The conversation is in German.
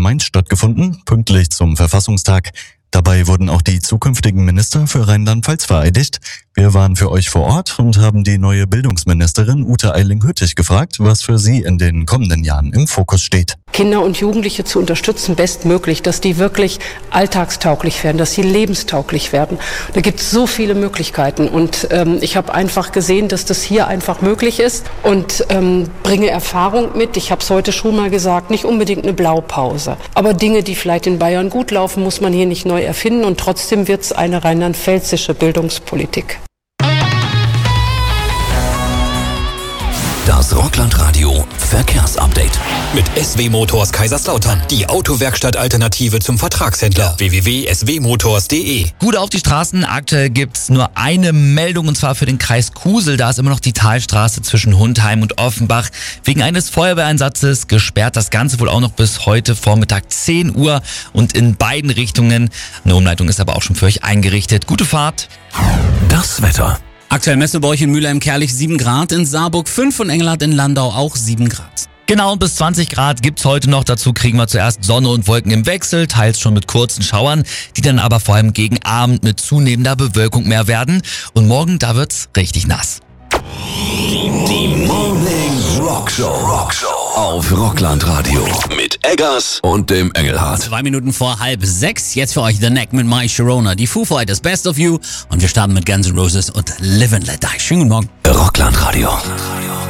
Mainz stattgefunden, pünktlich zum Verfassungstag. Dabei wurden auch die zukünftigen Minister für Rheinland-Pfalz vereidigt. Wir waren für euch vor Ort und haben die neue Bildungsministerin Ute Eiling-Hüttich gefragt, was für sie in den kommenden Jahren im Fokus steht. Kinder und Jugendliche zu unterstützen, bestmöglich, dass die wirklich alltagstauglich werden, dass sie lebenstauglich werden. Da gibt es so viele Möglichkeiten und ich habe einfach gesehen, dass das hier einfach möglich ist und bringe Erfahrung mit. Ich habe es heute schon mal gesagt, nicht unbedingt eine Blaupause, aber Dinge, die vielleicht in Bayern gut laufen, muss man hier nicht neu erfinden und trotzdem wird es eine rheinland-pfälzische Bildungspolitik. Das Rockland-Radio Verkehrsupdate. Mit SW Motors Kaiserslautern. Die Autowerkstatt-Alternative zum Vertragshändler. www.swmotors.de. Gut auf die Straßen. Aktuell gibt's nur eine Meldung und zwar für den Kreis Kusel. Da ist immer noch die Talstraße zwischen Hundheim und Offenbach wegen eines Feuerwehreinsatzes gesperrt. Das Ganze wohl auch noch bis heute Vormittag 10 Uhr und in beiden Richtungen. Eine Umleitung ist aber auch schon für euch eingerichtet. Gute Fahrt. Das Wetter. Aktuell messen wir bei euch in Mülheim-Kerlich 7 Grad, in Saarburg 5 und Engelhardt in Landau auch 7 Grad. Genau, bis 20 Grad gibt's heute noch. Dazu kriegen wir zuerst Sonne und Wolken im Wechsel, teils schon mit kurzen Schauern, die dann aber vor allem gegen Abend mit zunehmender Bewölkung mehr werden. Und morgen, da wird's richtig nass. Die Morning Rockshow auf Rockland-Radio. Mit Eggers und dem Engelhardt. 2 Minuten vor 5:30. Jetzt für euch The Neck mit My Sharona, die Foo Fighters Best of You. Und wir starten mit Guns N' Roses und Live and Let Die. Schönen guten Morgen. Rockland-Radio.